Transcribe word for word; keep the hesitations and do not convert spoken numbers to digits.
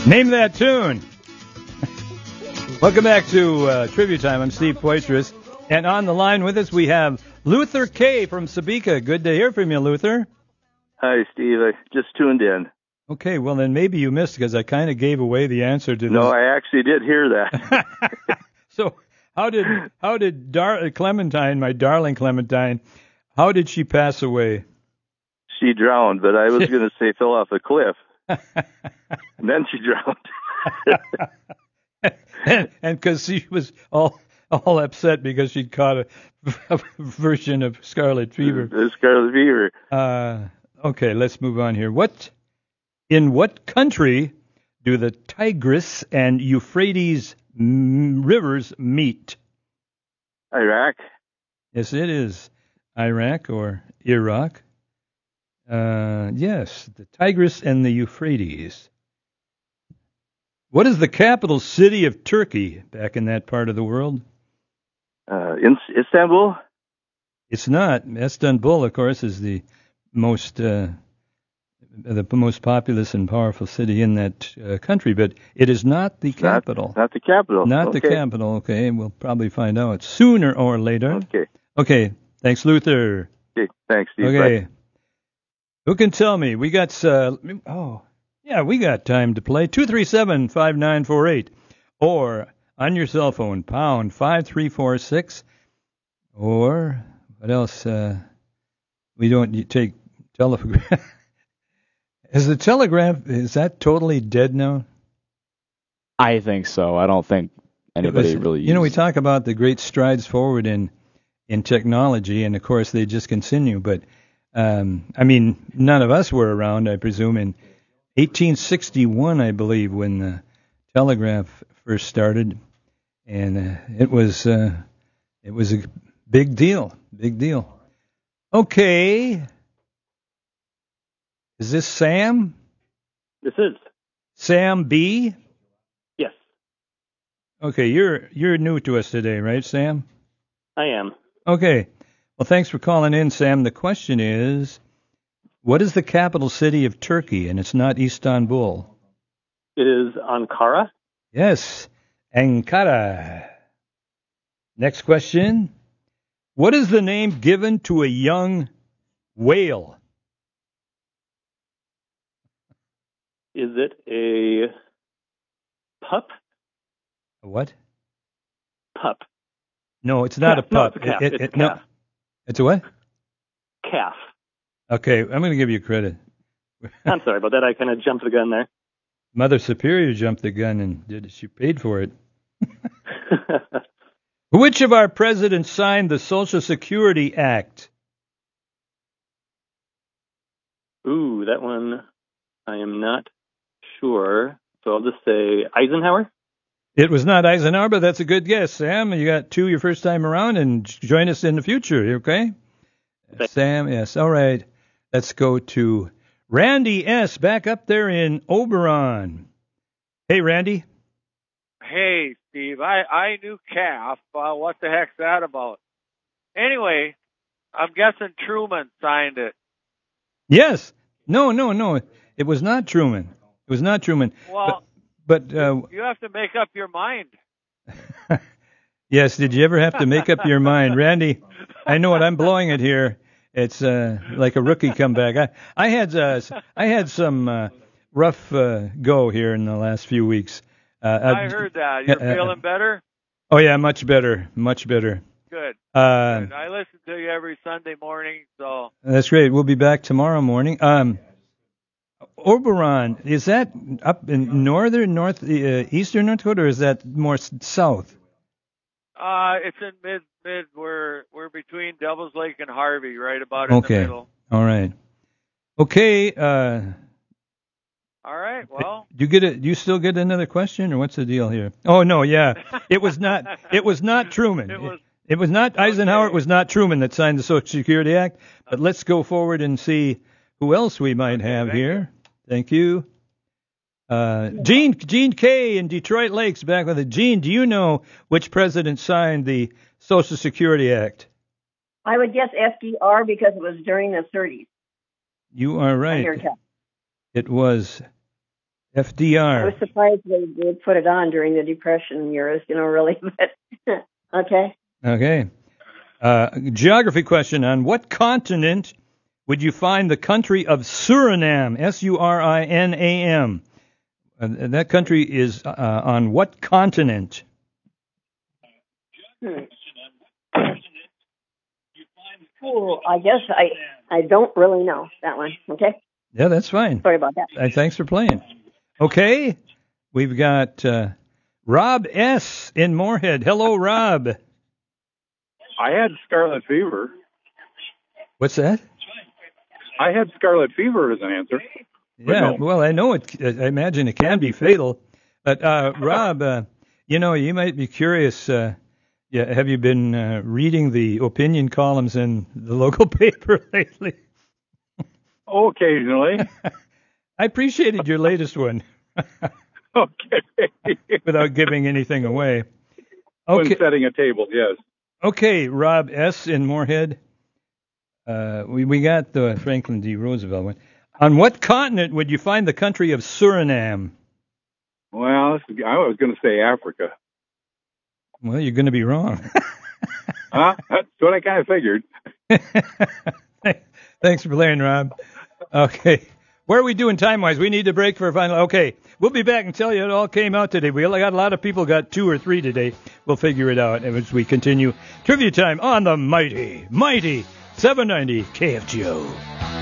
Name that tune. Welcome back to uh, Trivia Time. I'm Steve Poitras. And on the line with us, we have Luther K. from Sebeka. Good to hear from you, Luther. Hi, Steve. I just tuned in. Okay, well, then maybe you missed because I kind of gave away the answer to this. No, I actually did hear that. So how did how did Dar- Clementine, my darling Clementine, how did she pass away? She drowned, but I was going to say fell off a cliff. And then she drowned. And because she was all all upset because she'd caught a, a version of scarlet fever. The scarlet fever. Uh, okay, let's move on here. What in what country do the Tigris and Euphrates m- rivers meet? Iraq. Yes, it is Iraq or Iraq. Uh, yes, the Tigris and the Euphrates. What is the capital city of Turkey back in that part of the world? Uh, in Istanbul? It's not. Istanbul, of course, is the most uh, the most populous and powerful city in that uh, country, but it is not the capital. Not, not the capital. Not okay. the capital. Okay, we'll probably find out sooner or later. Okay. Okay. Thanks, Luther. Okay. Thanks, Steve. Okay. Bye. Who can tell me? We got. Uh, oh. Yeah, we got time to play. two three seven, five nine four eight. Or on your cell phone, pound five three four six. Or, what else? Uh, we don't take telegraph. Is the telegraph, is that totally dead now? I think so. I don't think anybody was, really You know, we uses- talk about the great strides forward in, in technology, and of course they just continue. But, um, I mean, none of us were around, I presume, in eighteen sixty-one, I believe, when the telegraph first started, and uh, it was uh, it was a big deal, big deal. Okay, is this Sam? This is. Sam B? Yes, Okay, you're you're new to us today, right, Sam? I am. Okay, well, thanks for calling in, Sam. The question is, what is the capital city of Turkey? And it's not Istanbul. It is Ankara. Yes, Ankara. Next question. What is the name given to a young whale? Is it a pup? A what? Pup. No, it's not Calf. a pup. No, it's a calf. It- it- It's a it- no, calf. it's a what? Calf. Okay, I'm going to give you credit. I'm sorry about that. I kind of jumped the gun there. Mother Superior jumped the gun and did she paid for it. Which of our presidents signed the Social Security Act? Ooh, that one I am not sure. So I'll just say Eisenhower. It was not Eisenhower, but that's a good guess, Sam. You got two your first time around, and join us in the future, you okay? Thanks. Sam, yes. All right. Let's go to Randy S. back up there in Oberon. Hey, Randy. Hey, Steve, I, I knew calf. Uh, what the heck's that about? Anyway, I'm guessing Truman signed it. Yes. No, no, no. It was not Truman. It was not Truman. Well, but, but uh, you have to make up your mind. yes, did you ever have to make up your mind? Randy, I know what I'm blowing it here. It's uh, like a rookie comeback. I, I had uh, I had some uh, rough uh, go here in the last few weeks. Uh, I heard that. You're uh, feeling better? Oh, yeah, much better, much better. Good. Uh, Good. I listen to you every Sunday morning, so. That's great. We'll be back tomorrow morning. Um, Oberon, is that up in northern, north, uh, eastern North Dakota, or is that more s- south? Uh, it's in mid, mid, we're, we're between Devil's Lake and Harvey, right about in Okay. the middle. All right. Okay, uh, All right, well. do you get it? Do you still get another question, or what's the deal here? Oh no, yeah, it was not. It was not Truman. It was- It was not Eisenhower. Okay. It was not Truman that signed the Social Security Act. But let's go forward and see who else we might Okay, have thank here. Thank you. Uh, Gene Gene K in Detroit Lakes back with it. Gene, do you know which president signed the Social Security Act? I would guess F D R because it was during the thirties. You are right. Here it comes. It was F D I R. was surprised they, they put it on during the Depression years, you know, really. But okay. Okay. Uh, geography question. On what continent would you find the country of Suriname? S U R I N A M. Uh, that country is uh, on what continent? Hmm. Cool. I guess I I don't really know that one. Okay. Yeah, that's fine. Sorry about that. Uh, thanks for playing. Okay. We've got uh, Rob S. in Moorhead. Hello, Rob. I had scarlet fever. What's that? I had scarlet fever as an answer. Yeah, no. well, I know it. I imagine it can be fatal. But uh, Rob, uh, you know, you might be curious. Uh, yeah, have you been uh, reading the opinion columns in the local paper lately? Oh, occasionally. I appreciated your latest one. Okay. Without giving anything away. When Okay. setting a table, yes. Okay, Rob S. in Moorhead. Uh, we we got the Franklin D. Roosevelt one. On what continent would you find the country of Suriname? Well, I was going to say Africa. Well, you're going to be wrong. Huh? That's what I kind of figured. Thanks for playing, Rob. Okay. Where are we doing time-wise? We need to break for a final. Okay. We'll be back and tell you it all came out today. We got a lot of people got two or three today. We'll figure it out as we continue. Trivia time on the mighty, mighty seven ninety K F G O.